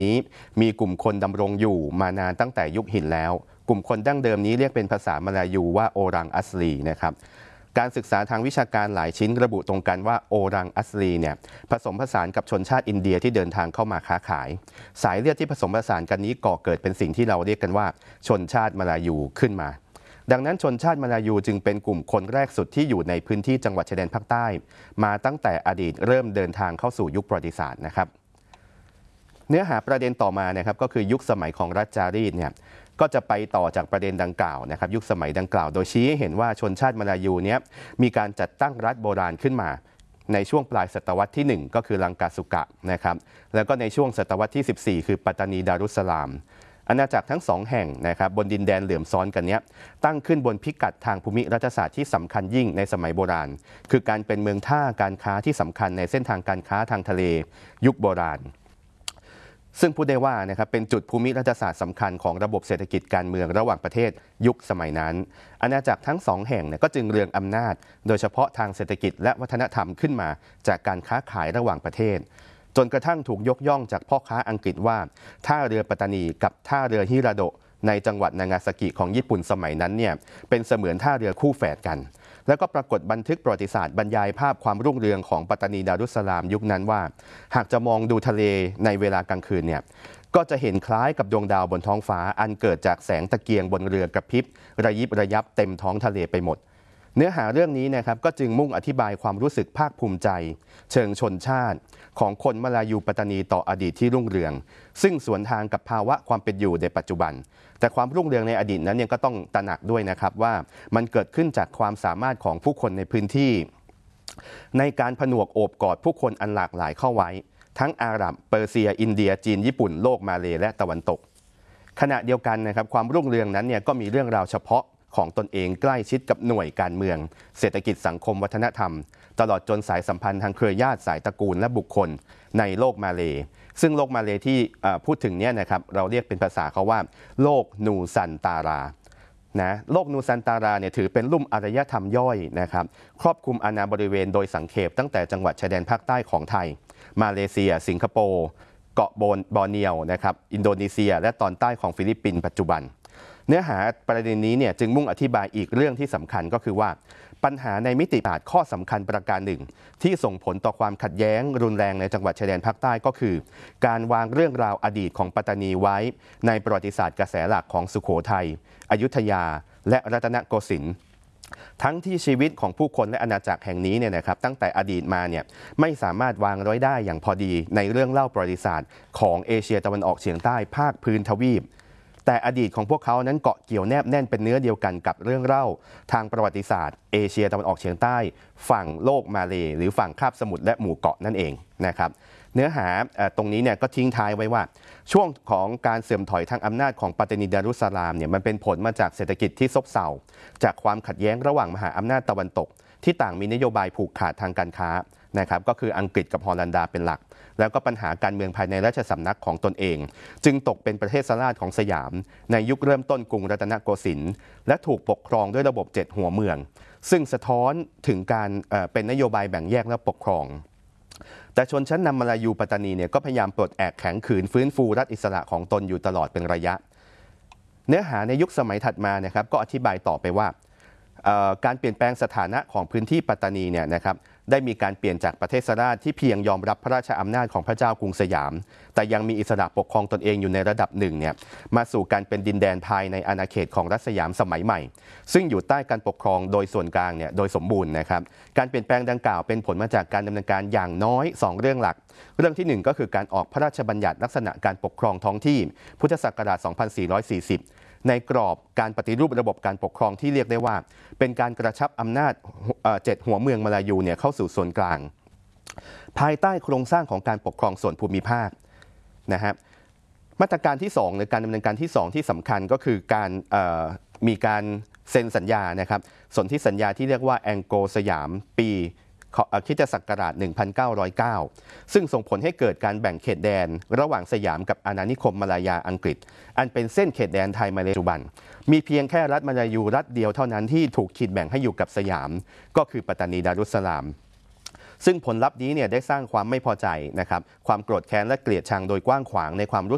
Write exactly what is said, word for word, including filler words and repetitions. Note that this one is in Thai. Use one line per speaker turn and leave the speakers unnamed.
นี้มีกลุ่มคนดำรงอยู่มานานตั้งแต่ยุคหินแล้วกลุ่มคนดั้งเดิมนี้เรียกเป็นภาษามลายูว่าโอรังอัสลีนะครับการศึกษาทางวิชาการหลายชิ้นระบุตรงกันว่าโอรังอัสลีเนี่ยผสมผสานกับชนชาติอินเดียที่เดินทางเข้ามาค้าขายสายเลือดที่ผสมผสานกันนี้ก่อเกิดเป็นสิ่งที่เราเรียกกันว่าชนชาติมลายูขึ้นมาดังนั้นชนชาติมลายูจึงเป็นกลุ่มคนแรกสุดที่อยู่ในพื้นที่จังหวัดชายแดนภาคใต้มาตั้งแต่อดีตเริ่มเดินทางเข้าสู่ยุคประวัติศาสตร์นะครับเนื้อหาประเด็นต่อมานะครับก็คือยุคสมัยของรัฐจารีตเนี่ยก็จะไปต่อจากประเด็นดังกล่าวนะครับยุคสมัยดังกล่าวโดยชี้ให้เห็นว่าชนชาติมลายูเนี่ยมีการจัดตั้งรัฐโบราณขึ้นมาในช่วงปลายศตวรรษที่หนึ่งก็คือลังกาสุกะนะครับแล้วก็ในช่วงศตวรรษที่สิบสี่คือปัตตานีดารุสสลามอาณาจักรทั้งสองแห่งนะครับบนดินแดนเหลื่อมซ้อนกันนี้ตั้งขึ้นบนพิกัดทางภูมิรัฐศาสตร์ที่สำคัญยิ่งในสมัยโบราณคือการเป็นเมืองท่าการค้าที่สำคัญในเส้นทางการค้าทางทะเลยุคโบราณซึ่งพูดได้ว่านะครับเป็นจุดภูมิรัฐศาสตร์สำคัญของระบบเศรษฐกิจการเมืองระหว่างประเทศยุคสมัยนั้นอาณาจักรทั้งสองแห่งก็จึงเรืองอำนาจโดยเฉพาะทางเศรษฐกิจและวัฒนธรรมขึ้นมาจากการค้าขายระหว่างประเทศจนกระทั่งถูกยกย่องจากพ่อค้าอังกฤษว่าท่าเรือปัตตานีกับท่าเรือฮิราโดะในจังหวัดนางาซากิของญี่ปุ่นสมัยนั้นเนี่ยเป็นเสมือนท่าเรือคู่แฝดกันแล้วก็ปรากฏบันทึกประวัติศาสตร์บรรยายภาพความรุ่งเรืองของปัตตานีดารุสสลามยุคนั้นว่าหากจะมองดูทะเลในเวลากลางคืนเนี่ยก็จะเห็นคล้ายกับดวงดาวบนท้องฟ้าอันเกิดจากแสงตะเกียงบนเรือกระพริบระยิบระยับเต็มท้องทะเลไปหมดเนื้อหาเรื่องนี้นะครับก็จึงมุ่งอธิบายความรู้สึกภาคภูมิใจเชิงชนชาติของคนมลายูปัตตานีต่ออดีตที่รุ่งเรืองซึ่งสวนทางกับภาวะความเป็นอยู่ในปัจจุบันแต่ความรุ่งเรืองในอดีตนั้นเนี่ยก็ต้องตระหนักด้วยนะครับว่ามันเกิดขึ้นจากความสามารถของผู้คนในพื้นที่ในการผนวกโอบกอดผู้คนอันหลากหลายเข้าไว้ทั้งอาหรับเปอร์เซียอินเดียจีนญี่ปุ่นโลกมาเลย์และตะวันตกขณะเดียวกันนะครับความรุ่งเรืองนั้นเนี่ยก็มีเรื่องราวเฉพาะของตนเองใกล้ชิดกับหน่วยการเมืองเศรษฐกิจสังคมวัฒนธรรมตลอดจนสายสัมพันธ์ทางเครือญาติสายตระกูลและบุคคลในโลกมาเลย์ซึ่งโลกมาเลย์ที่พูดถึงเนี่ยนะครับเราเรียกเป็นภาษาเขาว่าโลกนูซันตารานะโลกนูซันตาราเนี่ยถือเป็นลุ่มอารยธรรมย่อยนะครับครอบคลุมอาณาบริเวณโดยสังเขปตั้งแต่จังหวัดชายแดนภาคใต้ของไทยมาเลเซียสิงคโปร์เกาะโบนบอร์เนียวนะครับอินโดนีเซียและตอนใต้ของฟิลิปปินส์ปัจจุบันเนื้อหาประเด็นนี้เนี่ยจึงมุ่งอธิบายอีกเรื่องที่สำคัญก็คือว่าปัญหาในมิติศาสตร์ข้อสำคัญประการหนึ่งที่ส่งผลต่อความขัดแย้งรุนแรงในจังหวัดชายแดนภาคใต้ก็คือการวางเรื่องราวอดีตของปัตตานีไว้ในประวัติศาสตร์กระแสหลักของสุโขทัยอยุธยาและรัตนโกสินทร์ทั้งที่ชีวิตของผู้คนและอาณาจักรแห่งนี้เนี่ยนะครับตั้งแต่อดีตมาเนี่ยไม่สามารถวางร้อยได้อย่างพอดีในเรื่องเล่าประวัติศาสตร์ของเอเชียตะวันออกเฉียงใต้ภาคพื้นทวีปแต่อดีตของพวกเขานั้นเกาะเกี่ยวแนบแน่นเป็นเนื้อเดียวกันกับเรื่องเล่าทางประวัติศาสตร์เอเชียตะวันออกเฉียงใต้ฝั่งโลกมาเลย์หรือฝั่งคาบสมุทรและหมู่เกาะนั่นเองนะครับเนื้อหาตรงนี้เนี่ยก็ทิ้งท้ายไว้ว่าช่วงของการเสื่อมถอยทางอำนาจของปัตตานีดารุสสลามเนี่ยมันเป็นผลมาจากเศรษฐกิจที่ซบเซาจากความขัดแย้งระหว่างมหาอำนาจตะวันตกที่ต่างมีนโยบายผูกขาดทางการค้านะครับก็คืออังกฤษกับฮอลันดาเป็นหลักแล้วก็ปัญหาการเมืองภายในราชสำนักของตนเองจึงตกเป็นประเทศสลาดของสยามในยุคเริ่มต้นกรุงรัตนโกสินทร์และถูกปกครองด้วยระบบเจ็ดหัวเมืองซึ่งสะท้อนถึงการเอ่อเป็นนโยบายแบ่งแยกและปกครองแต่ชนชั้นนำมลายูปัตตานีเนี่ยก็พยายามปลดแอกแข็งขืนฟื้นฟูรัฐอิสระของตนอยู่ตลอดเป็นระยะเนื้อหาในยุคสมัยถัดมานะครับก็อธิบายต่อไปว่าการเปลี่ยนแปลงสถานะของพื้นที่ปัตตานีเนี่ยนะครับได้มีการเปลี่ยนจากประเทศสลาดที่เพียงยอมรับพระราชอำนาจของพระเจ้ากรุงสยามแต่ยังมีอิสระปกครองตนเองอยู่ในระดับหนึ่งเนี่ยมาสู่การเป็นดินแดนภายในอาณาเขตของรัฐสยามสมัยใหม่ซึ่งอยู่ใต้การปกครองโดยส่วนกลางเนี่ยโดยสมบูรณ์นะครับการเปลี่ยนแปลงดังกล่าวเป็นผลมาจากการดำเนินการอย่างน้อยสองเรื่องหลักเรื่องที่หนึ่งก็คือการออกพระราชบัญญัติลักษณะการปกครองท้องที่พุทธศักราชสองพันสี่ร้อยสี่สิบในกรอบการปฏิรูประบบการปกครองที่เรียกได้ว่าเป็นการกระชับอำนาจเจ็ดหัวเมืองมลายูเนี่ยเข้าสู่ส่วนกลางภายใต้โครงสร้างของการปกครองส่วนภูมิภาคนะครับมาตรการที่สองในการดำเนินการที่สองที่สำคัญก็คือการมีการเซ็นสัญญานะครับสนธิสัญญาที่เรียกว่าแองโกสยามปีคริสตศักราชหนึ่งพันเก้าร้อยเก้าซึ่งส่งผลให้เกิดการแบ่งเขตแดนระหว่างสยามกับอาณานิคมมาลายาอังกฤษอันเป็นเส้นเขตแดนไทยมาเลปัจจุบันมีเพียงแค่รัฐมาลายูรัฐเดียวเท่านั้นที่ถูกขีดแบ่งให้อยู่กับสยามก็คือปัตตานีดารุสสลาม ซึ่งผลลัพธ์นี้เนี่ยได้สร้างความไม่พอใจนะครับความโกรธแค้นและเกลียดชังโดยกว้างขวางในความรู้